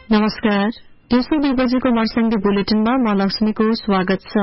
नमस्कार। दिउँसो 2 बजेको मर्स्याङ्गी बुलेटिनमा म लक्ष्मीको स्वागत छ।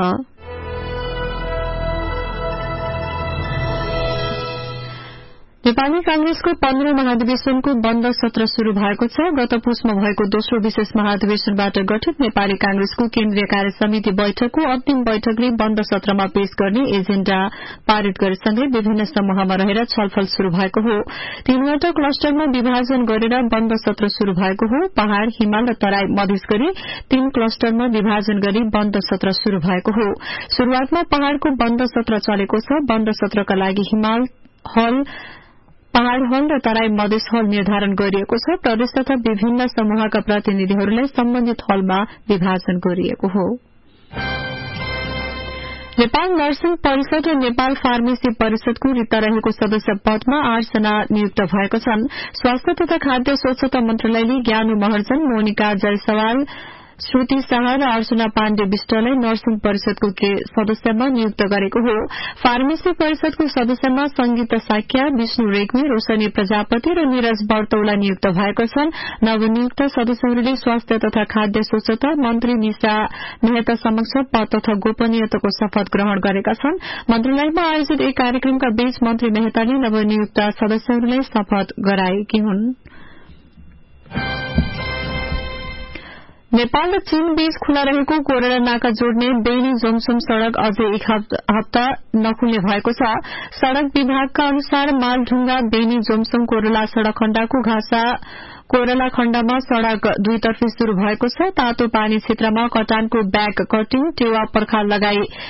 नेपाली कांग्रेसको 15 महाधिवेशनको बन्द सत्र शुरू भएको छ। गत पुसमा भएको दोस्रो विशेष महाधिवेशनबाट गठित नेपाली कांग्रेसको केन्द्रीय कार्य समिति बैठकको अन्तिम बैठकले बन्द सत्रमा पेश गर्ने एजेण्डा पारित गरेसँगै विभिन्न समूहमा रहेर छलफल शुरू भएको हो। 3वटा क्लस्टरमा विभाजन गरेर बन्द सत्र शुरू भएको हो। पहाड़, हिमाल र तराई मधेस गरी 3 क्लस्टरमा विभाजन गरी बन्द सत्र शुरू भएको हो। शुरूआतमा पहाड़को बन्द सत्र चलेको छ। बन्द सत्रका लागि हिमाल हल, पहाड़ हल र तराई मधेस हल निर्धारण गरिएको छ। प्रदेश तथा विभिन्न समूहका प्रतिनिधिहरूलाई सम्बन्धित हलमा विभाजन गरिएको हो। नेपाल नर्सिङ परिषद र नेपाल फार्मेसी परिषदको रिक्त रहेको सदस्य पदमा 8 जना नियुक्त भएको छन्। स्वास्थ्य तथा खाद्य स्वच्छता मन्त्रालयले ज्ञानु महर्जन, मोनिका जयसवाल, श्रुति शाह र अर्चना पाण्डे विष्टलाई नर्सिङ परिषदको सदस्यमा नियुक्त गरेको हो। फार्मेसी परिषदको सदस्यमा संगीता साक्या, विष्णु रेग्मी, रोशनी प्रजापति र निरज बर्तौला नियुक्त भएको छन्। नवनियुक्त सदस्यहरूले स्वास्थ्य तथा खाद्य स्वच्छता मन्त्री निशा मेहता समक्ष पद तथा गोपनीयताको शपथ ग्रहण गरेका छन्। मन्त्रालयमा आयोजित एक कार्यक्रमका बीच मन्त्री मेहताले नवनियुक्त सदस्यहरूलाई शपथ गराएकी हुन्। नेपाल र चीन बीच खुला रहेको कोइराला नाका जोड्ने बेनी जोमसोम सड़क अझै एक हप्ता नखुल्ने भएको छ। सड़क विभागका अनुसार मालढुंगा बेनी जोमसोम कोइराला सड़क खण्डको घाँसा कोइराला खण्डमा सड़क दुईतर्फी शुरू भएको छ। तातो पानी क्षेत्रमा कटानको ब्याक कटिङ, टेवा पर्खाल लगाई